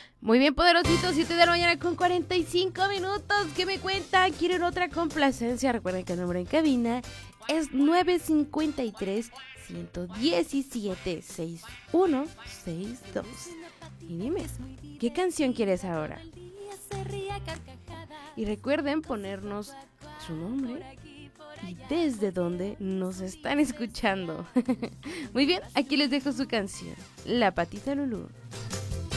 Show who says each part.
Speaker 1: Muy bien, poderositos, 7 de la mañana con 45 minutos. ¿Qué me cuentan? ¿Quieren otra complacencia? Recuerden que el número en cabina es 953-117-6162. Y dime, ¿qué canción quieres ahora? Y recuerden ponernos su nombre y desde dónde nos están escuchando. Muy bien, aquí les dejo su canción, La Patita Lulú.